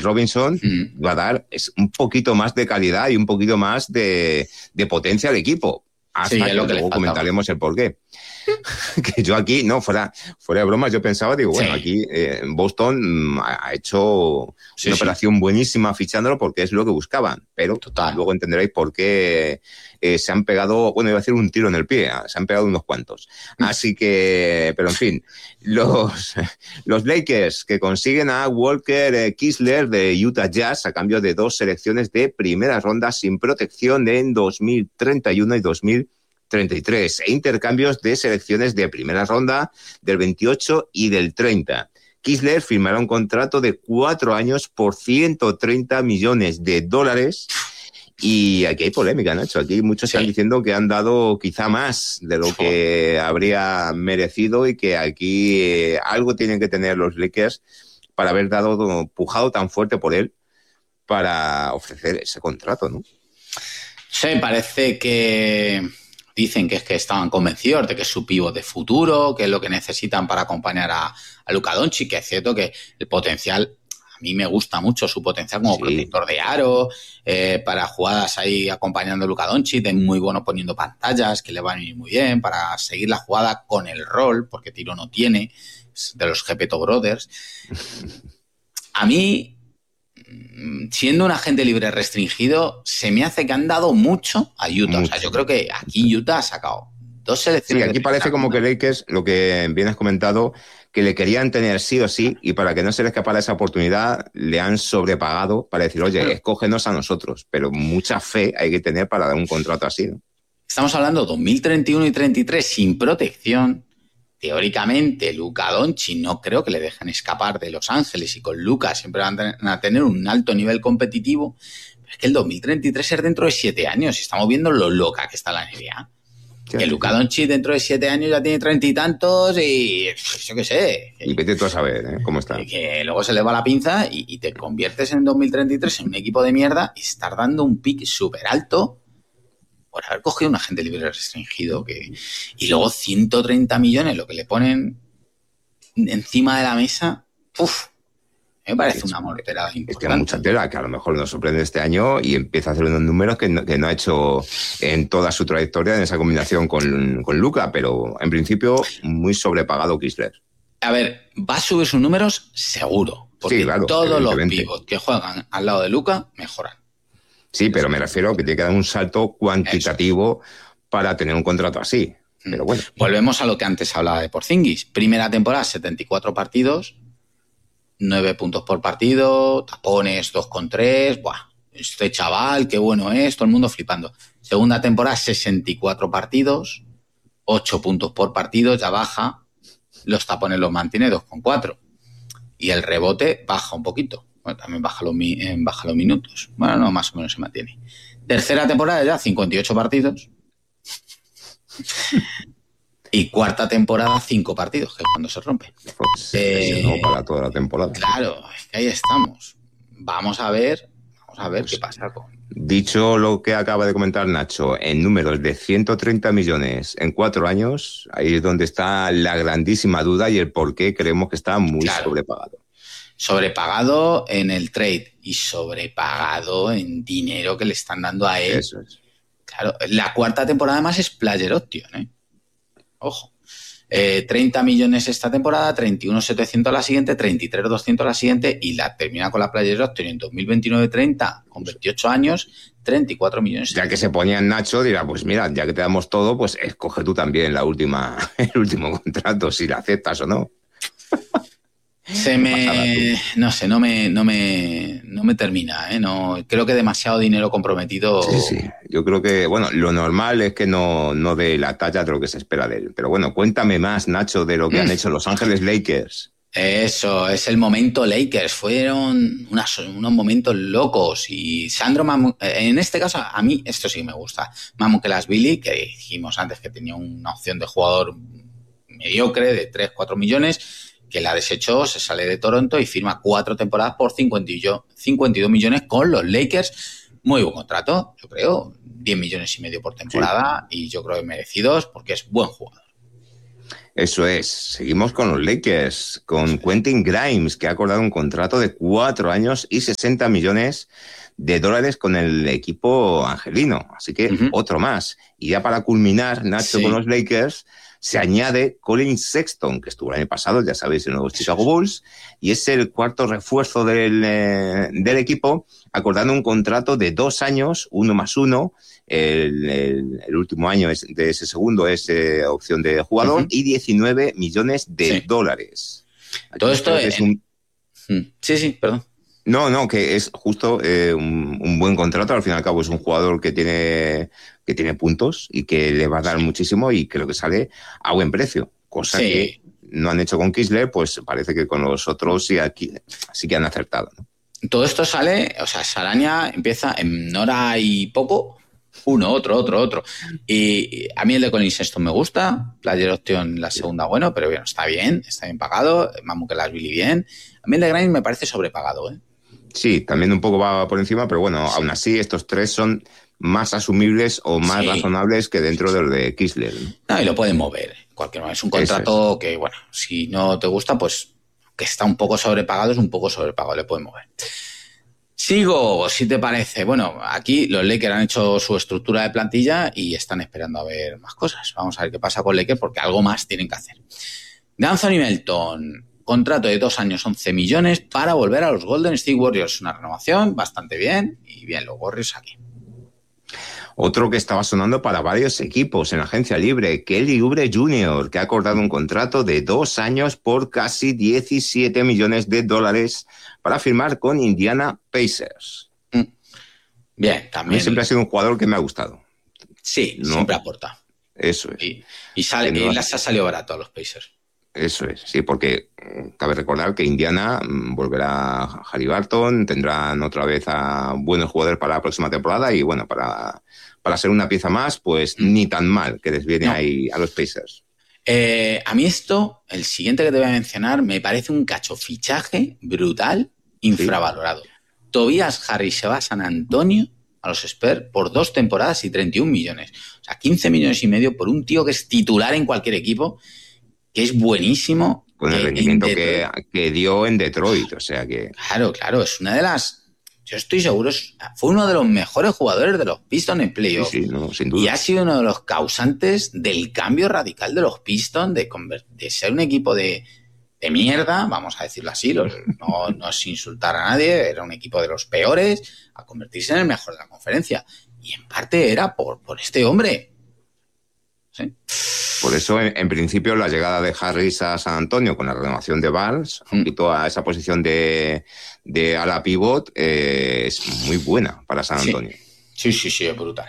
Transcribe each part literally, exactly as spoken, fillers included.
Robinson Mm. va a dar es un poquito más de calidad y un poquito más de, de potencia al equipo. Hasta Sí, es que lo que le luego faltaba. comentaremos el porqué. Que yo aquí, no, fuera, fuera de bromas, yo pensaba, digo, bueno, Sí. aquí eh, Boston mm, ha ha hecho Sí, una sí. operación buenísima fichándolo porque es lo que buscaban, pero Total. luego entenderéis por qué eh, se han pegado, bueno, iba a decir un tiro en el pie, se han pegado unos cuantos. Así que, pero en fin, los, los Lakers que consiguen a Walker eh, Kessler de Utah Jazz a cambio de dos selecciones de primera ronda sin protección en dos mil treinta y uno y dos mil treinta y tres e intercambios de selecciones de primera ronda del veintiocho y del treinta. Kessler firmará un contrato de cuatro años por ciento treinta millones de dólares. Y aquí hay polémica, Nacho. Aquí muchos Sí. están diciendo que han dado quizá más de lo que habría merecido y que aquí eh, algo tienen que tener los Lakers para haber dado, pujado tan fuerte por él para ofrecer ese contrato, ¿no? Sí, parece que dicen que es que estaban convencidos de que es su pívot de futuro, que es lo que necesitan para acompañar a, a Luka Doncic, que es cierto que el potencial, a mí me gusta mucho su potencial como Sí. protector de aro, eh, para jugadas ahí acompañando a Luka Doncic, es muy bueno poniendo pantallas, que le van a ir muy bien, para seguir la jugada con el rol, porque tiro no tiene, es de los Gepetto Brothers. A mí, siendo un agente libre restringido, se me hace que han dado mucho a Utah. Mucho. O sea, yo creo que aquí Utah ha sacado dos Sí, selecciones. aquí de parece como que ronda. Lakers, lo que bien has comentado, que le querían tener sí o sí, y para que no se le escapara esa oportunidad, le han sobrepagado para decir, oye, Claro. escógenos a nosotros. Pero mucha fe hay que tener para dar un contrato así, ¿no? Estamos hablando de dos mil treinta y uno y treinta y tres sin protección. Teóricamente, Luka Doncic no creo que le dejen escapar de Los Ángeles, y con Luka siempre van a tener un alto nivel competitivo. Pero es que el dos mil treinta y tres es dentro de siete años y estamos viendo lo loca que está la N B A. Sí, Que sí, Luka sí. Doncic dentro de siete años ya tiene treinta y tantos y yo qué sé. Y vete tú a saber, ¿eh? Cómo está. Que, que luego se le va la pinza y, y te conviertes en dos mil treinta y tres en un equipo de mierda y estar dando un pick súper alto por haber cogido un agente libre restringido. Que, y luego ciento treinta millones, lo que le ponen encima de la mesa, uf, me parece Es- una morterada Es que importante. mucha tela, que a lo mejor nos sorprende este año y empieza a hacer unos números que no, que no ha hecho en toda su trayectoria en esa combinación con, con Luka, pero en principio muy sobrepagado Kessler. A ver, va a subir sus números seguro, porque Sí, claro, todos los evidentemente. pivots que juegan al lado de Luka mejoran. Sí, pero me refiero a que tiene que dar un salto cuantitativo para tener un contrato así. Pero bueno, Volvemos a lo que antes hablaba de Porzingis. Primera temporada, setenta y cuatro partidos, nueve puntos por partido, tapones dos con tres. Buah, este chaval, qué bueno es, todo el mundo flipando. Segunda temporada, sesenta y cuatro partidos, ocho puntos por partido, ya baja. Los tapones los mantiene dos con cuatro. Y el rebote baja un poquito. Bueno, también baja los, mi- eh, baja los minutos. Bueno, no, más o menos se mantiene. Tercera temporada ya, cincuenta y ocho partidos. Y cuarta temporada, cinco partidos, que es cuando se rompe. pues se Eh, lesionó para toda la temporada. Claro, es que ahí estamos. Vamos a ver, vamos a ver qué pasa con... Dicho lo que acaba de comentar Nacho, en números de ciento treinta millones en cuatro años, ahí es donde está la grandísima duda y el por qué creemos que está muy Claro. sobrepagado. Sobrepagado en el trade y sobrepagado en dinero que le están dando a él. Eso es. Claro, la cuarta temporada además es player option, ¿eh? Ojo. Eh, treinta millones esta temporada, treinta y uno setecientos la siguiente, treinta y tres doscientos la siguiente, y la termina con la player option en dos mil veintinueve treinta, con veintiocho años, treinta y cuatro millones. Ya que se ponía en Nacho, dirá, pues mira, ya que te damos todo, pues escoge tú también la última, el último contrato, si la aceptas o no. Se me... No sé, no me, no me, no me termina, ¿eh? No, creo que demasiado dinero comprometido... Sí, sí. Yo creo que, bueno, lo normal es que no, no dé la talla de lo que se espera de él. Pero bueno, cuéntame más, Nacho, de lo que han hecho Los Ángeles Lakers. Eso, es el momento Lakers. Fueron unas, unos momentos locos. Y Sandro Mamu, en este caso, a mí esto sí me gusta. Mamukelashvili, que dijimos antes que tenía una opción de jugador mediocre de tres cuatro millones, que la desechó, se sale de Toronto y firma cuatro temporadas por cincuenta y dos millones con los Lakers. Muy buen contrato, yo creo. diez millones y medio por temporada, sí. Y yo creo que merecidos porque es buen jugador. Eso es. Seguimos con los Lakers, con Quentin Grimes, que ha acordado un contrato de cuatro años y sesenta millones de dólares con el equipo angelino. Así que uh-huh. otro más. Y ya para culminar, Nacho, sí. con los Lakers, se añade Colin Sexton, que estuvo el año pasado, ya sabéis, en los Chicago Bulls, y es el cuarto refuerzo del, eh, del equipo, acordando un contrato de dos años, uno más uno. El, el, el último año es, de ese segundo es eh, opción de jugador, uh-huh. y diecinueve millones de sí. dólares. Aquí todo esto es un... Sí, sí, perdón. No, no, que es justo eh, un, un buen contrato. Al fin y al cabo es un jugador que tiene, que tiene puntos y que le va a dar muchísimo y creo que sale a buen precio. Cosa sí. que no han hecho con Kessler, pues parece que con los otros sí, aquí, sí que han acertado, ¿no? Todo esto sale, o sea, Salania empieza en hora y poco, uno, otro, otro, otro. Y a mí el de Colin Sexton me gusta, Player Option la segunda, bueno, pero bueno, está bien, está bien pagado, Mamu que las Billy bien. A mí el de Grimes me parece sobrepagado, ¿eh? Sí, también un poco va por encima, pero bueno, sí. aún así estos tres son más asumibles o más sí. razonables que dentro de lo de Kessler, ¿no? No, y lo pueden mover. En cualquier momento. Es un contrato es. que, bueno, si no te gusta, pues que está un poco sobrepagado, es un poco sobrepagado, le pueden mover. Sigo, si te parece. Bueno, aquí los Lakers han hecho su estructura de plantilla y están esperando a ver más cosas. Vamos a ver qué pasa con Lakers porque algo más tienen que hacer. De Anthony Melton, contrato de dos años, once millones para volver a los Golden State Warriors. Una renovación bastante bien y bien, los Warriors aquí. Otro que estaba sonando para varios equipos en agencia libre, Kelly Oubre junior, que ha acordado un contrato de dos años por casi diecisiete millones de dólares para firmar con Indiana Pacers. Bien, también. A mí siempre ha sido un jugador que me ha gustado. Sí, no, siempre aporta. Eso es. Y, y, sale, no, y las ha salido barato a los Pacers. Eso es, sí, porque cabe recordar que Indiana volverá a Harry Barton, tendrán otra vez a buenos jugadores para la próxima temporada y bueno, para, para ser una pieza más, pues mm. ni tan mal que les viene no. ahí a los Pacers. Eh, a mí esto, el siguiente que te voy a mencionar, me parece un cacho fichaje brutal, infravalorado. Sí. Tobias Harris se va a San Antonio, a los Spurs, por dos temporadas y treinta y un millones. O sea, quince millones y medio por un tío que es titular en cualquier equipo, que es buenísimo. Con el rendimiento que, que dio en Detroit, o sea que... Claro, claro, es una de las... Yo estoy seguro, fue uno de los mejores jugadores de los Pistons en playoff. Sí, sí, no, sin duda. Y ha sido uno de los causantes del cambio radical de los Pistons, de, de ser un equipo de, de mierda, vamos a decirlo así, los, no, no es insultar a nadie, era un equipo de los peores, a convertirse en el mejor de la conferencia. Y en parte era por, por este hombre. ¿Sí? Por eso, en, en principio, la llegada de Harris a San Antonio con la renovación de Barnes, un poquito a esa posición de, de ala pivot, eh, es muy buena para San Antonio. Sí, sí, sí, sí, es brutal.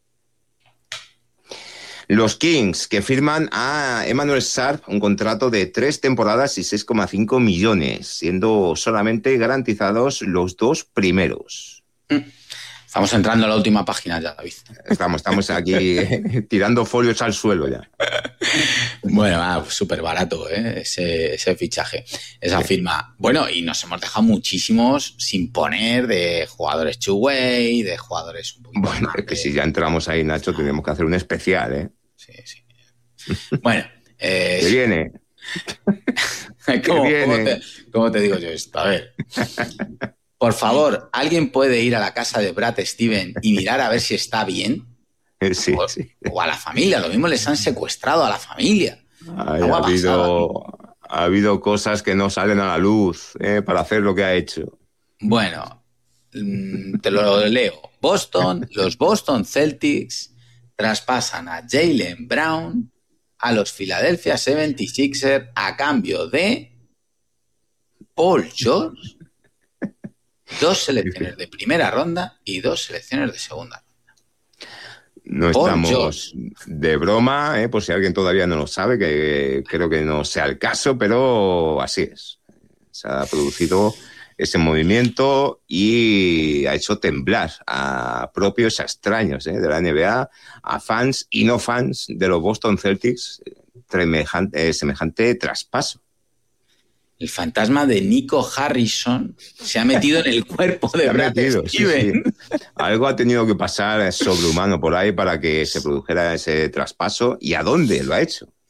Los Kings, que firman a Emmanuel Sharp un contrato de tres temporadas y seis coma cinco millones, siendo solamente garantizados los dos primeros. Mm. Estamos entrando a la última página ya, David. Estamos, estamos aquí eh, tirando folios al suelo ya. Bueno, ah, súper barato ¿eh? ese, ese fichaje, esa sí. firma. Bueno, y nos hemos dejado muchísimos sin poner de jugadores two-way, de jugadores un poquito Bueno, más es que de... si ya entramos ahí, Nacho, tenemos que hacer un especial, ¿eh? Sí, sí. Bueno. Eh, ¿Qué viene? ¿Cómo, ¿Qué viene? ¿cómo, te, ¿Cómo te digo yo esto? A ver... Por favor, ¿alguien puede ir a la casa de Brad Steven y mirar a ver si está bien? Sí, o, sí. o a la familia, lo mismo les han secuestrado a la familia. Ay, ha, habido, ha habido cosas que no salen a la luz eh, para hacer lo que ha hecho. Bueno, te lo leo. Boston, los Boston Celtics traspasan a Jaylen Brown a los Philadelphia setenta y seis ers a cambio de Paul George, dos selecciones de primera ronda y dos selecciones de segunda ronda. No Paul estamos George. de broma, eh, por si alguien todavía no lo sabe, que creo que no sea el caso, pero así es. Se ha producido ese movimiento y ha hecho temblar a propios a extraños eh, de la N B A, a fans y no fans de los Boston Celtics, semejante, eh, semejante traspaso. El fantasma de Nico Harrison se ha metido en el cuerpo de Brad Steven. Sí, sí. Algo ha tenido que pasar sobrehumano por ahí para que se produjera ese traspaso. ¿Y a dónde lo ha hecho?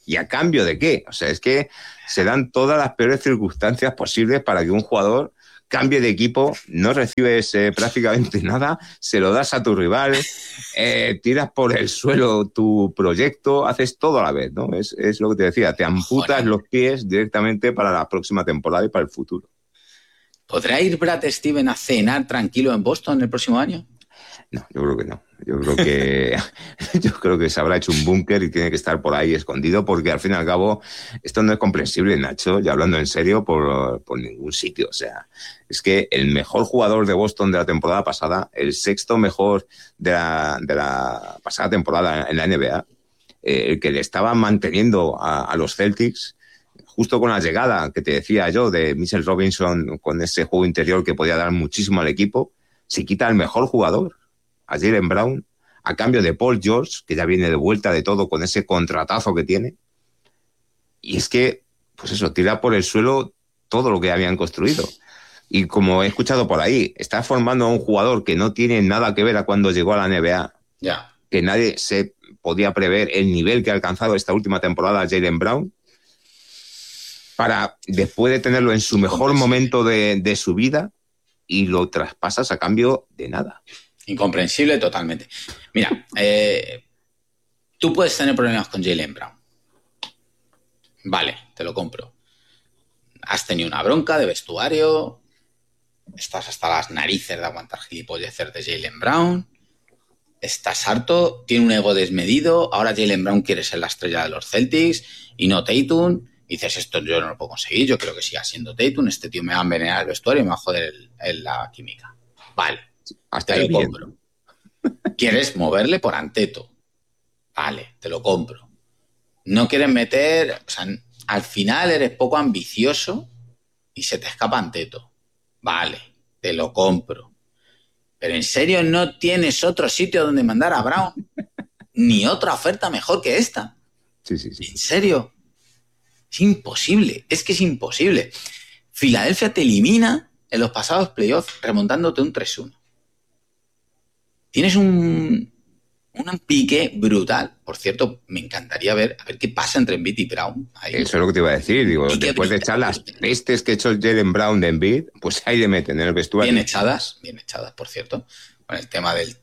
¿Y a cambio de qué? O sea, es que se dan todas las peores circunstancias posibles para que un jugador cambie de equipo, no recibes eh, prácticamente nada, se lo das a tu rival, eh, tiras por el suelo tu proyecto, haces todo a la vez, ¿no? Es, es lo que te decía, te amputas Joder. los pies directamente para la próxima temporada y para el futuro. ¿Podrá ir Brad Stevens a cenar tranquilo en Boston el próximo año? No, yo creo que no. Yo creo que yo creo que se habrá hecho un búnker y tiene que estar por ahí escondido, porque al fin y al cabo esto no es comprensible, Nacho, y hablando en serio, por, por ningún sitio. O sea, es que el mejor jugador de Boston de la temporada pasada, el sexto mejor de la, de la pasada temporada en la N B A, eh, el que le estaba manteniendo a, a los Celtics, justo con la llegada que te decía yo de Mitchell Robinson, con ese juego interior que podía dar muchísimo al equipo, se quita al mejor jugador, a Jaylen Brown, a cambio de Paul George, que ya viene de vuelta de todo con ese contratazo que tiene. Y es que, pues eso, tira por el suelo todo lo que habían construido. Y como he escuchado por ahí, está formando a un jugador que no tiene nada que ver a cuando llegó a la N B A. Ya. Que nadie se podía prever el nivel que ha alcanzado esta última temporada Jaylen Brown, para después de tenerlo en su mejor momento de, de su vida, y lo traspasas a cambio de nada. Incomprensible totalmente. Mira, eh, tú puedes tener problemas con Jaylen Brown. Vale, te lo compro. Has tenido una bronca de vestuario, estás hasta las narices de aguantar gilipolleces de Jaylen Brown, estás harto, tiene un ego desmedido, ahora Jaylen Brown quiere ser la estrella de los Celtics y no Tatum. Dices, esto yo no lo puedo conseguir, yo creo que siga siendo Tatum, este tío me va a envenenar el vestuario y me va a joder el, el, la química. Vale, hasta te lo bien. compro. ¿Quieres moverle por Anteto? Vale, te lo compro. No quieres meter, o sea, al final eres poco ambicioso y se te escapa Anteto. Vale, te lo compro. Pero en serio no tienes otro sitio donde mandar a Brown, ni otra oferta mejor que esta. Sí, sí, sí. ¿En serio? Es imposible, es que es imposible. Filadelfia te elimina en los pasados playoffs remontándote un tres uno. Tienes un, un pique brutal. Por cierto, me encantaría ver a ver qué pasa entre Embiid y Brown. Ahí. Eso es lo que te iba a decir. Digo, después de echar las pestes que ha hecho Jaylen Brown de Embiid, pues ahí le meten en el vestuario. Bien echadas, bien echadas, por cierto, con el tema del,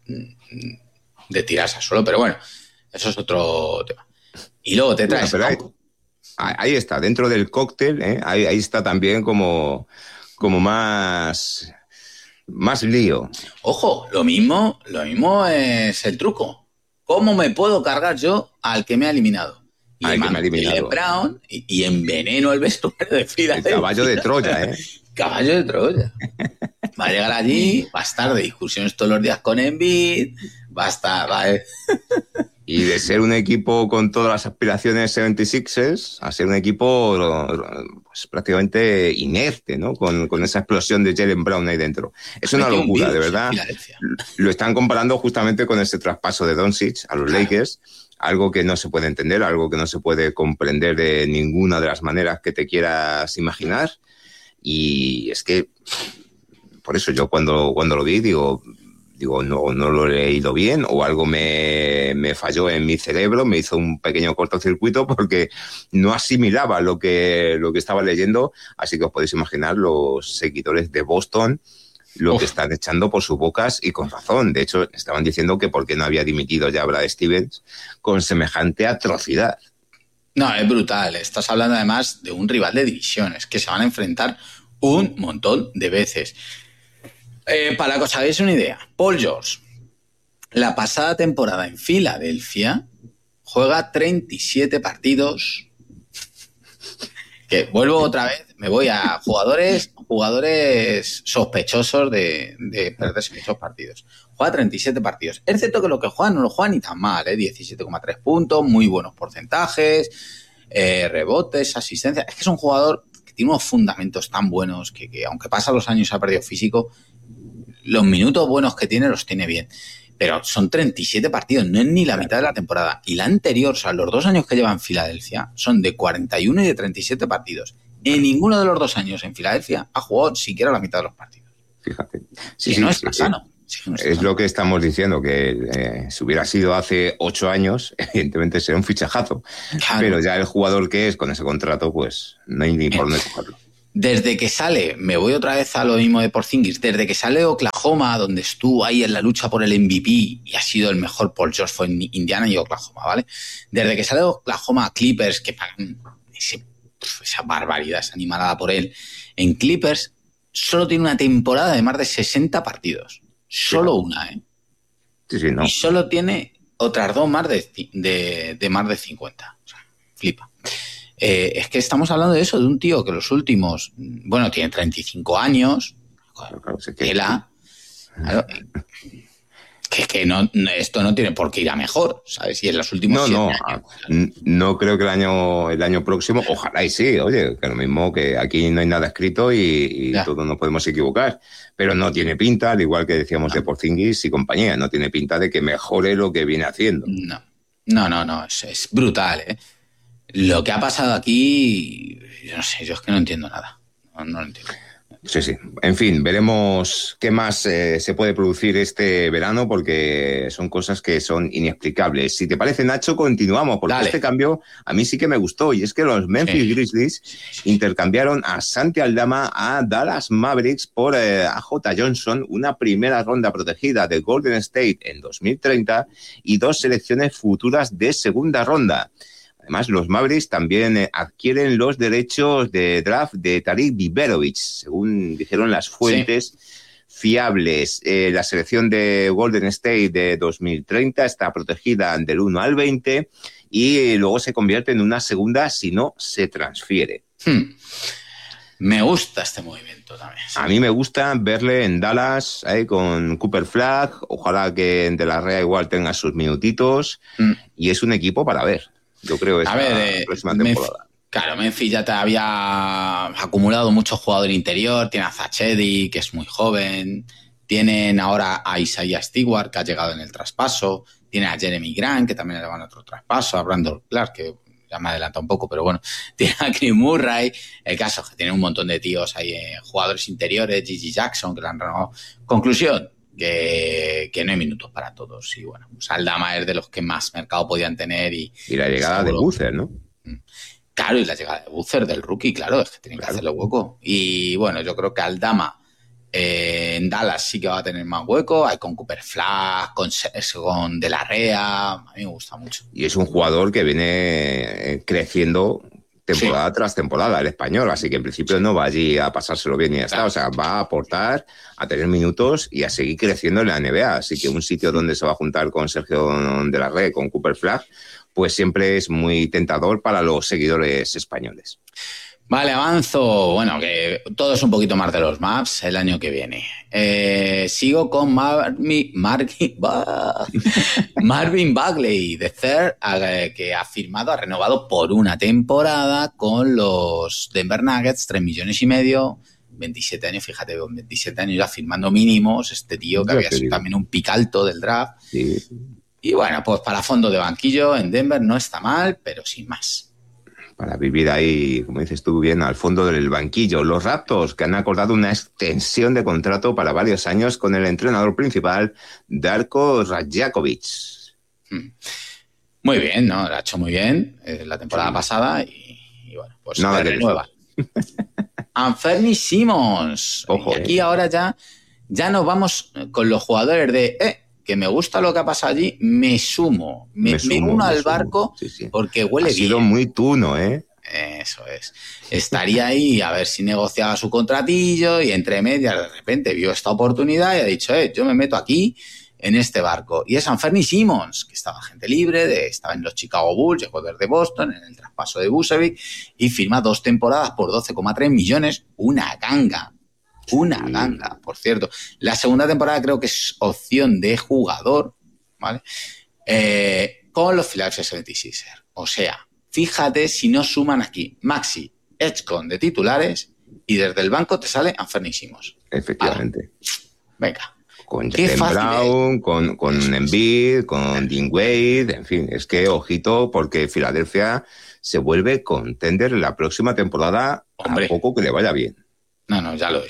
de tirarse al suelo. Pero bueno, eso es otro tema. Y luego te traes... Bueno, pero ahí, ahí está, dentro del cóctel, ¿eh? ahí, ahí está también como, como más... Más lío. Ojo, lo mismo, lo mismo es el truco. ¿Cómo me puedo cargar yo al que me ha eliminado? Y al que me ha eliminado. Brown y, y enveneno el vestuario de Filadelfia. El caballo de Troya, ¿eh? Caballo de Troya. Va a llegar allí, va a estar de discusiones todos los días con Embiid, va a estar, va a... Y de ser un equipo con todas las aspiraciones setenta y seisers a ser un equipo pues, prácticamente inerte, ¿no? Con, con esa explosión de Jaylen Brown ahí dentro. Es una locura, un de verdad. Lo están comparando justamente con ese traspaso de Doncic a los claro. Lakers, algo que no se puede entender, algo que no se puede comprender de ninguna de las maneras que te quieras imaginar. Y es que, por eso yo cuando, cuando lo vi, digo... Digo, no, no lo he leído bien o algo me, me falló en mi cerebro, me hizo un pequeño cortocircuito porque no asimilaba lo que, lo que estaba leyendo. Así que os podéis imaginar los seguidores de Boston lo Uf. que están echando por sus bocas y con razón. De hecho, estaban diciendo que por qué no había dimitido ya Brad Stevens con semejante atrocidad. No, es brutal. Estás hablando además de un rival de divisiones que se van a enfrentar un montón de veces. Eh, para que os hagáis una idea, Paul George, la pasada temporada en Filadelfia, juega treinta y siete partidos. Que vuelvo otra vez, me voy a jugadores jugadores sospechosos de, de perderse muchos partidos. Juega treinta y siete partidos. Es cierto que lo que juega no lo juega ni tan mal, ¿eh? diecisiete coma tres puntos, muy buenos porcentajes, eh, rebotes, asistencias. Es que es un jugador que tiene unos fundamentos tan buenos que, que aunque pasan los años y ha perdido físico, los minutos buenos que tiene los tiene bien. Pero son treinta y siete partidos, no es ni la mitad de la temporada. Y la anterior, o sea, los dos años que lleva en Filadelfia, son de cuarenta y uno y de treinta y siete partidos. En ninguno de los dos años en Filadelfia ha jugado siquiera la mitad de los partidos. Fíjate. Sí, sí, no sí, está sí, sano. Sí, no es lo que estamos diciendo, que eh, si hubiera sido hace ocho años, evidentemente sería un fichajazo. Claro. Pero ya el jugador que es con ese contrato, pues no hay ni por dónde cogerlo. Desde que sale, me voy otra vez a lo mismo de Porzingis, desde que sale Oklahoma, donde estuvo ahí en la lucha por el M V P y ha sido el mejor Paul George, fue en Indiana y Oklahoma, ¿vale? Desde que sale Oklahoma Clippers, que pagan ese, esa barbaridad, esa animalada por él, en Clippers solo tiene una temporada de más de sesenta partidos. Solo sí. una, ¿eh? Sí, sí, no. Y solo tiene otras dos más de, de, de más de cincuenta. O sea, flipa. Eh, es que estamos hablando de eso, de un tío que los últimos, bueno, tiene treinta y cinco años, claro, claro, que la, claro, que, que no, esto no tiene por qué ir a mejor, ¿sabes? Y en los últimos no, siete no, años. Claro. No creo que el año, el año próximo, ojalá y sí, oye, que lo mismo que aquí no hay nada escrito y, y todos nos podemos equivocar, pero no tiene pinta, al igual que decíamos no. de Porzingis y compañía, no tiene pinta de que mejore lo que viene haciendo. No, no, no, no es, es brutal, ¿eh? Lo que ha pasado aquí, yo no sé, yo es que no entiendo nada. No, no lo entiendo. Sí, sí. En fin, veremos qué más eh, se puede producir este verano porque son cosas que son inexplicables. Si te parece, Nacho, continuamos porque Dale. Este cambio a mí sí que me gustó y es que los Memphis sí. Grizzlies intercambiaron a Santi Aldama a Dallas Mavericks por eh, A J Johnson, una primera ronda protegida de Golden State en dos mil treinta y dos selecciones futuras de segunda ronda. Además, los Mavericks también eh, adquieren los derechos de draft de Tarik Biberovic, según dijeron las fuentes sí. fiables. Eh, la selección de Golden State de dos mil treinta está protegida del uno al veinte y eh, luego se convierte en una segunda si no se transfiere. Hmm. Me gusta este movimiento también. ¿Sí? A mí me gusta verle en Dallas eh, con Cooper Flag. Ojalá que De La Rea igual tenga sus minutitos. Hmm. Y es un equipo para ver. Yo creo esta a ver, eh, próxima temporada. Memphis, claro, Memphis ya te había acumulado mucho jugador interior, tiene a Zachedi, que es muy joven, tienen ahora a Isaiah Stewart, que ha llegado en el traspaso, tiene a Jeremy Grant, que también le van otro traspaso, a Brandon Clark, que ya me adelanta un poco, pero bueno, tiene a Chris Murray, el caso es que tiene un montón de tíos ahí, eh, jugadores interiores, Gigi Jackson, que le han renovado. Conclusión, Que, que no hay minutos para todos. Y bueno, pues Aldama es de los que más mercado podían tener. Y, y la llegada seguro, de Boozer, ¿no? Claro, y la llegada de Boozer, del rookie, claro, es que tienen claro. que hacerle hueco. Y bueno, yo creo que Aldama eh, en Dallas sí que va a tener más hueco. Hay con Cooper Flag, con, con De La Rea. A mí me gusta mucho. Y es un jugador que viene creciendo temporada sí. tras temporada, el español, así que en principio sí. no va allí a pasárselo bien y ya está, o sea, va a aportar, a tener minutos y a seguir creciendo en la N B A, así que un sitio donde se va a juntar con Sergio De La Rea, con Cooper Flag, pues siempre es muy tentador para los seguidores españoles. Vale, avanzo. Bueno, que todo es un poquito más de los Mavs el año que viene. Eh, sigo con Marvin, Marvin, Marvin Bagley, de Third, que ha firmado, ha renovado por una temporada con los Denver Nuggets, tres millones y medio, veintisiete años, fíjate, con veintisiete años ya firmando mínimos, este tío que había sido también un pick alto del draft. Sí. Y bueno, pues para fondo de banquillo en Denver no está mal, pero sin más. Para vivir ahí, como dices tú bien, al fondo del banquillo. Los Raptors, que han acordado una extensión de contrato para varios años con el entrenador principal, Darko Rajakovic. Muy bien, ¿no? Lo ha hecho muy bien eh, la temporada sí. pasada y, y bueno, pues Nada se renueva. Anthony Simons. Ojo, y aquí eh. ahora ya, ya nos vamos con los jugadores de... Eh, que me gusta lo que ha pasado allí, me sumo, me, me, sumo, me uno me al sumo. barco sí, sí. porque huele ha bien. Ha sido muy tuno, ¿eh? Eso es. Estaría ahí a ver si negociaba su contratillo y entre medias de repente vio esta oportunidad y ha dicho, eh, yo me meto aquí en este barco. Y es Anthony Simons, que estaba gente libre, de, estaba en los Chicago Bulls, llegó desde Boston en el traspaso de Vucevic y firma dos temporadas por doce coma tres millones, una ganga. Una sí. ganga, por cierto. La segunda temporada creo que es opción de jugador, ¿vale? Eh, con los Philadelphia setenta y seis ers. O sea, fíjate si no suman aquí Maxi, Edgecon de titulares y desde el banco te sale Anthony Simons. Efectivamente. Ahora, venga. Con Jaylen Brown, es. con, con Embiid, con Dean Wade, en fin, es que ojito porque Filadelfia se vuelve contender la próxima temporada. Hombre, a poco que le vaya bien. No, no, ya lo es.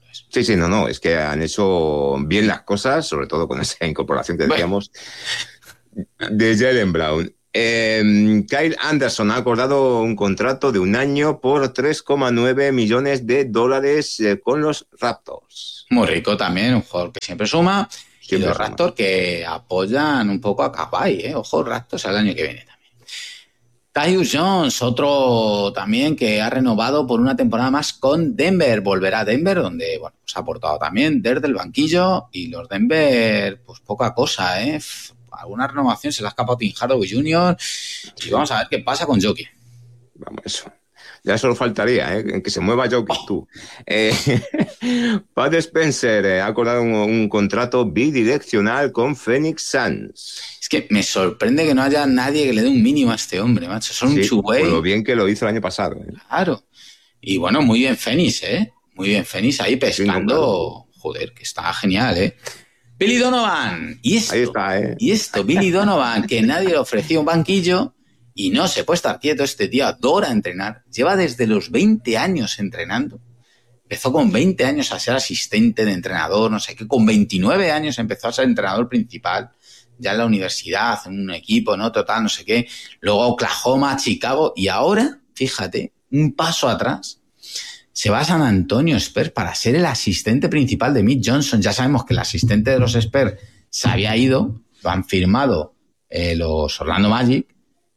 es. Sí, sí, no, no, es que han hecho bien las cosas, sobre todo con esa incorporación que decíamos bueno. de Jaylen Brown. Eh, Kyle Anderson ha acordado un contrato de un año por tres coma nueve millones de dólares eh, con los Raptors. Muy rico también, un jugador que siempre suma. Siempre y los suma. Raptors que apoyan un poco a Kawhi, ¿eh? Ojo, Raptors al año que viene también. Tyus Jones, otro también que ha renovado por una temporada más con Denver. Volverá a Denver, donde bueno, pues ha aportado también desde el banquillo. Y los Denver, pues poca cosa, ¿eh? Alguna renovación se la ha escapado Tim Hardaway junior Y vamos a ver qué pasa con Jokic. Vamos, eso. Ya solo faltaría, ¿eh? Que se mueva Jokic, tú. Eh, Bud Spencer eh, ha acordado un, un contrato bidireccional con Phoenix Suns. Es que me sorprende que no haya nadie que le dé un mínimo a este hombre, macho. Son sí, un chubey. Por lo bien que lo hizo el año pasado. ¿eh? Claro. Y bueno, muy bien Phoenix, ¿eh? Muy bien Phoenix ahí pescando. Sí, no, claro. Joder, que está genial, ¿eh? Billy Donovan. Y esto, ahí está, ¿eh? Y esto, Billy Donovan, que nadie le ofreció un banquillo. Y no se puede estar quieto, este tío adora entrenar. Lleva desde los veinte años entrenando. Empezó con veinte años a ser asistente de entrenador, no sé qué. Con veintinueve años empezó a ser entrenador principal. Ya en la universidad, en un equipo, ¿no? Total, no sé qué. Luego Oklahoma, Chicago. Y ahora, fíjate, un paso atrás. Se va a San Antonio Spurs para ser el asistente principal de Mitch Johnson. Ya sabemos que el asistente de los Spurs se había ido. Lo han firmado eh, los Orlando Magic.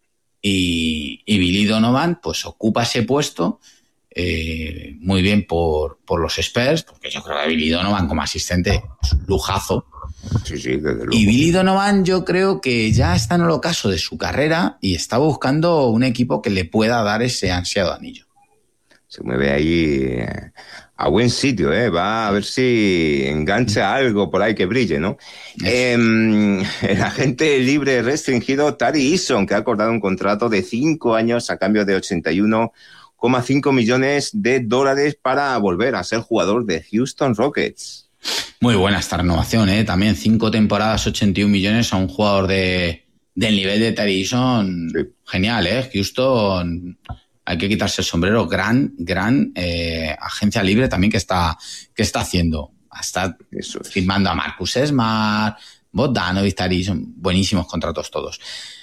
Y, y Billy Donovan pues ocupa ese puesto eh, muy bien por, por los Spurs, porque yo creo que Billy Donovan como asistente es un lujazo. Sí, sí, desde luego. Y Billy Donovan yo creo que ya está en el ocaso de su carrera y está buscando un equipo que le pueda dar ese ansiado anillo. Se mueve ahí a buen sitio, ¿eh? Va a ver si engancha algo por ahí que brille, ¿no? Eh, el agente libre restringido Tari Eason, que ha acordado un contrato de cinco años a cambio de ochenta y uno coma cinco millones de dólares para volver a ser jugador de Houston Rockets. Muy buena esta renovación, ¿eh? También cinco temporadas, ochenta y un millones a un jugador de, del nivel de Tari Eason. Sí. Genial, ¿eh? Houston... Hay que quitarse el sombrero. Gran, gran eh, agencia libre también que está, que está haciendo. Está es. firmando a Marcus Smart, Bogdanovic, Taris, buenísimos contratos todos.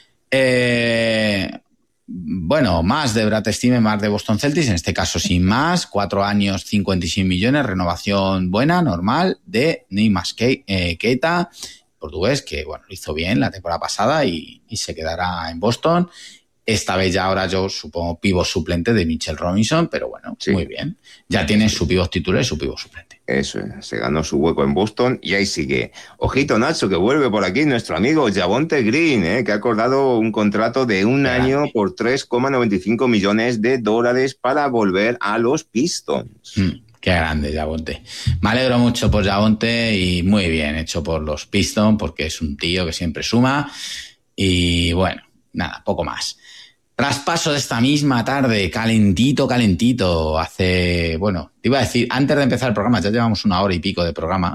Eh, bueno, más de Brad Stevens, más de Boston Celtics, en este caso sin más. Cuatro años, cincuenta y seis millones, renovación buena, normal, de Neymas Keita, portugués, que bueno, lo hizo bien la temporada pasada y, y se quedará en Boston. Esta vez ya ahora yo supongo pivot suplente de Mitchell Robinson, pero bueno, sí. Muy bien. Ya tiene su pivot titular y su pivot suplente. Eso, se ganó su hueco en Boston y ahí sigue. Ojito, Nacho, que vuelve por aquí nuestro amigo Javonte Green, ¿eh? Que ha acordado un contrato de un Qué año grande. por tres coma noventa y cinco millones de dólares para volver a los Pistons. Mm. Qué grande, Javonte. Me alegro mucho por Javonte y muy bien hecho por los Pistons porque es un tío que siempre suma y bueno, nada, poco más. Traspaso de esta misma tarde, calentito, calentito. Hace, bueno, te iba a decir, antes de empezar el programa, ya llevamos una hora y pico de programa.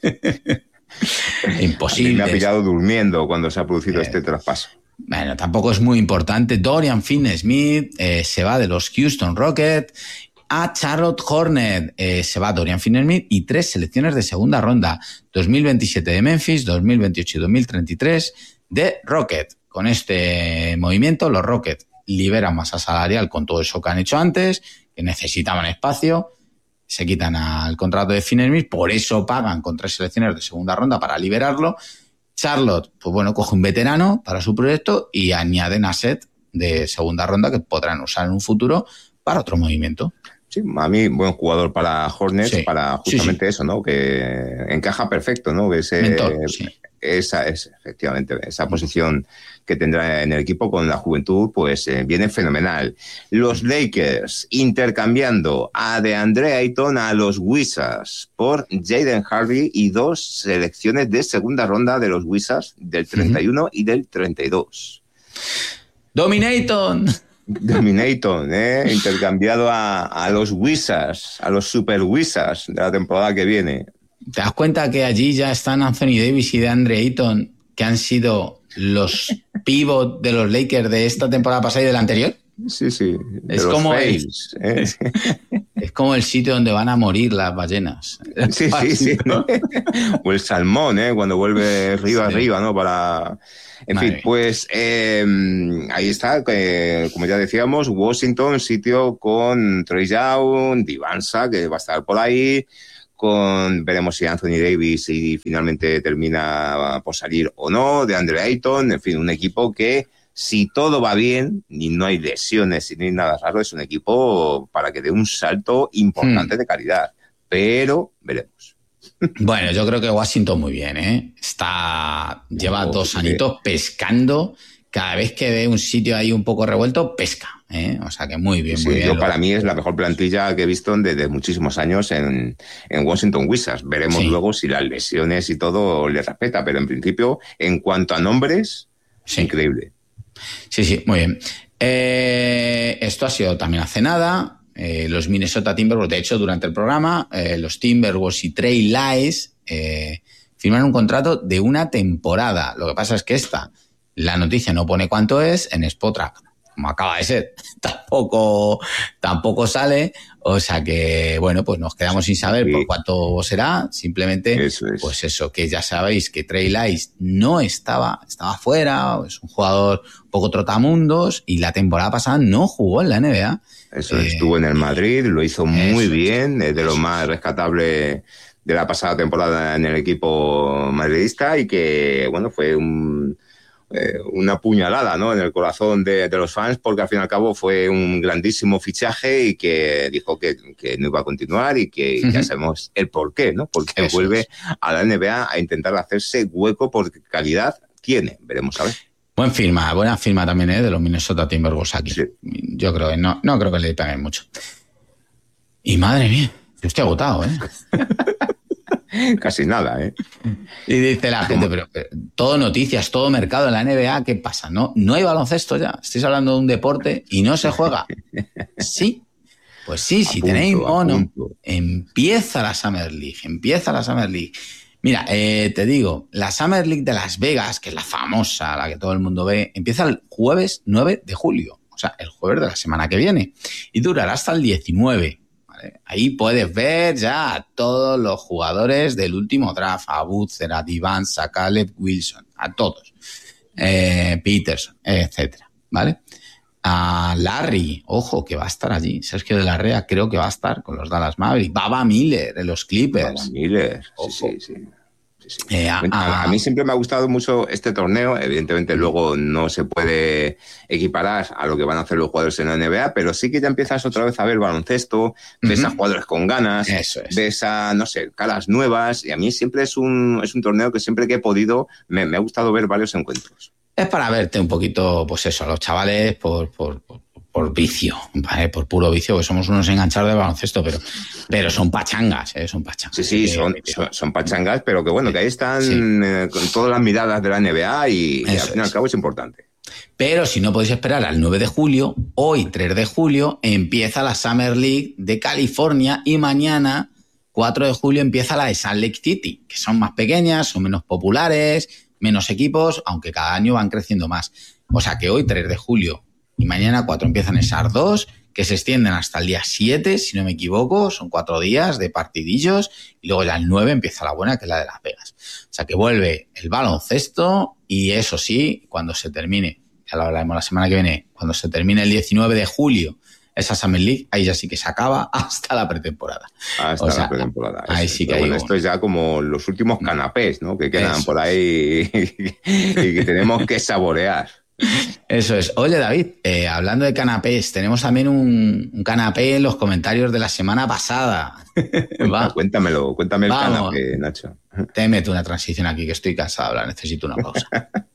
Imposible. Me ha pillado durmiendo cuando se ha producido eh, este traspaso. Bueno, tampoco es muy importante. Dorian Finney-Smith eh, se va de los Houston Rockets a Charlotte Hornets. Eh, se va Dorian Finney-Smith y tres selecciones de segunda ronda. dos mil veintisiete de Memphis, dos mil veintiocho y dos mil treinta y tres de Rockets. Con este movimiento, los Rockets liberan masa salarial con todo eso que han hecho antes, que necesitaban espacio, se quitan al contrato de Finney-Smith, por eso pagan con tres selecciones de segunda ronda para liberarlo. Charlotte, pues bueno, coge un veterano para su proyecto y añaden asset de segunda ronda que podrán usar en un futuro para otro movimiento. Sí, a mí, buen jugador para Hornets, sí. para justamente sí, sí. eso, ¿no? Que encaja perfecto, ¿no? Ese, Mentor, sí. Esa es, efectivamente, esa posición que tendrá en el equipo con la juventud, pues eh, viene fenomenal. Los Lakers intercambiando a DeAndre Ayton a los Wizards por Jaden Hardy y dos selecciones de segunda ronda de los Wizards del treinta y uno uh-huh. y del treinta y dos. Dominaton. Dominaton, ¿eh? Intercambiado a, a los Wizards, a los Super Wizards de la temporada que viene. ¿Te das cuenta que allí ya están Anthony Davis y DeAndre Ayton, que han sido los pivot de los Lakers de esta temporada pasada y de la anterior? Sí, sí. De Es los como, fails, ¿eh? es, es como el sitio donde van a morir las ballenas. Sí, sí, sí. O el salmón, ¿eh? Cuando vuelve río Sí. arriba, ¿no? Para... En Madre fin, mía. pues eh, ahí está, eh, como ya decíamos, Washington, sitio con Trey Young, Divansa, que va a estar por ahí, con veremos si Anthony Davis y finalmente termina por salir o no, de Andre Ayton, en fin, un equipo que si todo va bien, ni no hay lesiones ni nada raro, es un equipo para que dé un salto importante Hmm. de calidad, pero veremos. Bueno, yo creo que Washington muy bien, ¿eh? Está, lleva Oh, dos sí. añitos pescando. Cada vez que ve un sitio ahí un poco revuelto, pesca, ¿eh? O sea que muy bien, Sí, muy bien. yo para mí es la mejor plantilla que he visto desde muchísimos años en, en Washington Wizards. Veremos Sí. luego si las lesiones y todo le respeta, pero en principio, en cuanto a nombres, Sí. increíble. Sí, sí, muy bien. Eh, esto ha sido también hace nada. Eh, los Minnesota Timberwolves, de hecho, durante el programa, eh, los Timberwolves y Trey Lyles eh, firman un contrato de una temporada. Lo que pasa es que esta, la noticia no pone cuánto es, en Spotrac, como acaba de ser, tampoco, tampoco sale. O sea que, bueno, pues nos quedamos sin saber Sí. por cuánto será. Simplemente, Eso es. pues eso, que ya sabéis que Trey Lyles no estaba, estaba fuera, es un jugador un poco trotamundos y la temporada pasada no jugó en la N B A. Eso Eh, estuvo en el Madrid, lo hizo muy eso es, bien, es de lo eso más es. rescatable de la pasada temporada en el equipo madridista y que, bueno, fue un, eh, una puñalada, ¿no?, en el corazón de, de los fans, porque al fin y al cabo fue un grandísimo fichaje y que dijo que, que no iba a continuar y que ya sabemos el por qué, ¿no? Porque Eso vuelve es. a la N B A a intentar hacerse hueco porque calidad tiene, veremos a ver. Buen firma, buena firma también, ¿eh? De los Minnesota Timberwolves aquí. Sí. Yo creo que no, no creo que le peguen mucho. Y madre mía, yo estoy agotado, ¿eh? Casi nada, ¿eh? Y dice la gente, pero, pero todo noticias, todo mercado en la N B A, ¿qué pasa? ¿No, no hay baloncesto ya? Estáis hablando de un deporte y no se juega. Sí, pues sí, si punto, tenéis a mono, punto. empieza la Summer League, empieza la Summer League. Mira, eh, te digo, la Summer League de Las Vegas, que es la famosa, la que todo el mundo ve, empieza el jueves nueve de julio, o sea, el jueves de la semana que viene, y durará hasta el diecinueve. ¿Vale? Ahí puedes ver ya a todos los jugadores del último draft, a Butler, a Divance, a Caleb Wilson, a todos, eh, Peterson, etcétera, ¿vale? A Larry, ojo, que va a estar allí. Sergio de la Rea creo que va a estar con los Dallas Mavericks. Baba Miller en los Clippers. Baba Miller, sí, Ojo. sí, sí. Sí, sí. Eh, a, A, a mí siempre me ha gustado mucho este torneo. Evidentemente, luego no se puede equiparar a lo que van a hacer los jugadores en la N B A, pero sí que ya empiezas otra vez a ver baloncesto, ves Ujú. a jugadores con ganas, Eso es. ves a, no sé, caras nuevas. Y a mí siempre es un, es un torneo que siempre que he podido me, me ha gustado ver varios encuentros. Es para verte un poquito, pues eso, a los chavales por, por, por, por vicio, ¿vale? Por puro vicio, que somos unos enganchados de baloncesto, pero, pero son pachangas, ¿eh? Son pachangas. Sí, sí, Eh, son, son, son pachangas, pero que bueno, que ahí están Sí. eh, con todas las miradas de la N B A y, y al Eso fin y al es. cabo es importante. Pero si no podéis esperar al nueve de julio, hoy tres de julio empieza la Summer League de California y mañana cuatro de julio empieza la de Salt Lake City, que son más pequeñas, son menos populares, menos equipos, aunque cada año van creciendo más. O sea que hoy tres de julio y mañana cuatro empiezan esas dos, que se extienden hasta el día siete, si no me equivoco, son cuatro días de partidillos y luego ya el nueve empieza la buena, que es la de Las Vegas. O sea que vuelve el baloncesto y eso sí, cuando se termine, ya lo hablaremos la semana que viene, cuando se termine el diecinueve de julio esa Summer League, ahí ya sí que se acaba hasta la pretemporada. Hasta O sea, la pretemporada. ahí Eso. sí que Pero hay bueno, un- esto es ya como los últimos canapés, ¿no? Que quedan Eso por ahí y que tenemos que saborear. Eso es. Oye, David, eh, hablando de canapés, tenemos también un, un canapé en los comentarios de la semana pasada. Va, Cuéntamelo, cuéntame el Vamos. canapé, Nacho. te meto una transición aquí, que estoy cansado de hablar, necesito una pausa.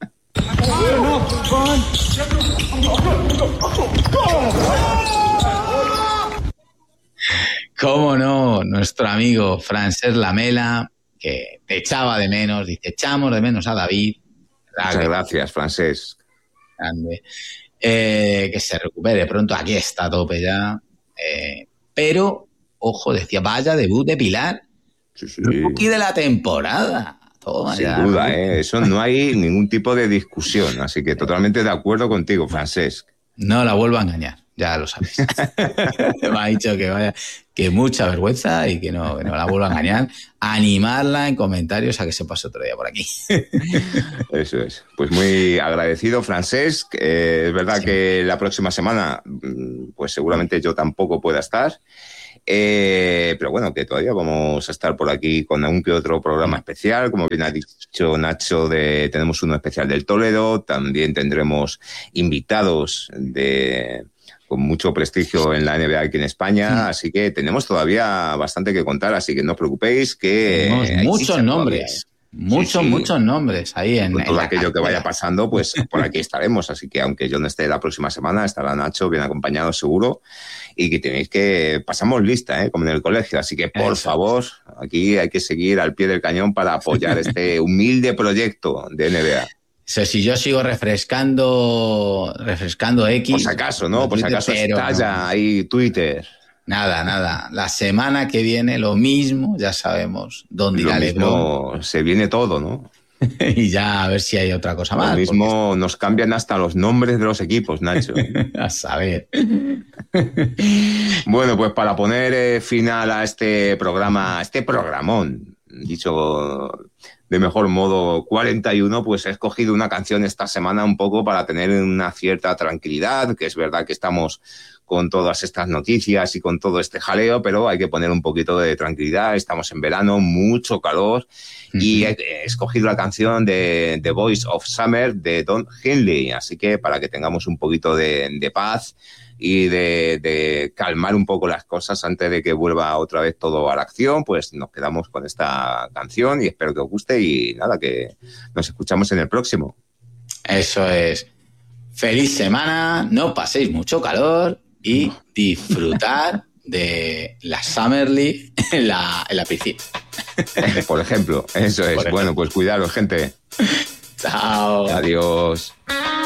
¿Cómo no? Nuestro amigo Francesc Lamela, que te echaba de menos, dice, echamos de menos a David. ¿Verdad? Muchas Que gracias, Francesc. grande. Eh, que se recupere pronto, aquí está a tope ya. Eh, pero, ojo, decía, vaya debut de Pilar, Sí, sí. rookie de la temporada. Toma Sin ya, duda, rookie. ¿eh? Eso no hay ningún tipo de discusión. Así que totalmente de acuerdo contigo, Francesc. No la vuelvo a engañar, ya lo sabéis. Me ha dicho que vaya, que mucha vergüenza y que no, que no la vuelva a engañar. Animarla en comentarios a que se pase otro día por aquí. Eso es. Pues muy agradecido, Francesc. Eh, es verdad sí. que la próxima semana, pues seguramente yo tampoco pueda estar. Eh, pero bueno, que todavía vamos a estar por aquí con algún que otro programa especial. Como bien ha dicho Nacho, de, tenemos uno especial del Toledo. También tendremos invitados de... con mucho prestigio en la N B A aquí en España, sí. así que tenemos todavía bastante que contar, así que no os preocupéis que... Tenemos muchos nombres, todavía. muchos, sí, sí. muchos nombres ahí en... Con todo en aquello que vaya pasando, pues por aquí estaremos, así que aunque yo no esté la próxima semana, estará Nacho bien acompañado seguro, y que tenéis que... Pasamos lista, ¿eh? Como en el colegio, así que por Eso. favor, aquí hay que seguir al pie del cañón para apoyar este humilde proyecto de N B A. O sea, si yo sigo refrescando refrescando X... Por si acaso, ¿no? Por si acaso estalla no. ahí Twitter. Nada, nada. La semana que viene lo mismo, ya sabemos dónde irá LeBron. Se viene todo, ¿no? Y ya a ver si hay otra cosa más. Lo mismo porque... nos cambian hasta los nombres de los equipos, Nacho. A saber. Bueno, pues para poner eh, final a este programa, a este programón, dicho... de mejor modo cuarenta y uno, pues he escogido una canción esta semana un poco para tener una cierta tranquilidad, que es verdad que estamos con todas estas noticias y con todo este jaleo, pero hay que poner un poquito de tranquilidad, estamos en verano, mucho calor, uh-huh. y he, he escogido la canción de The Voice of Summer de Don Henley, así que para que tengamos un poquito de, de paz y de, de calmar un poco las cosas antes de que vuelva otra vez todo a la acción, pues nos quedamos con esta canción y espero que os guste y nada, que nos escuchamos en el próximo. Eso es. Feliz semana, no paséis mucho calor y disfrutar de la Summer League en la, en la piscina. Por ejemplo, eso es. Por ejemplo. Bueno, pues cuidaros, gente. Chao. Adiós.